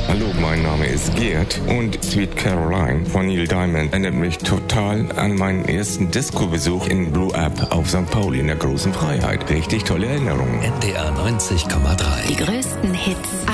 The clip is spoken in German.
Hallo, mein Name ist Gerd und Sweet Caroline von Neil Diamond erinnert mich total an meinen ersten Disco-Besuch in Blue Up auf St. Pauli in der Großen Freiheit. Richtig tolle Erinnerungen. NDR 90,3. Die größten Hits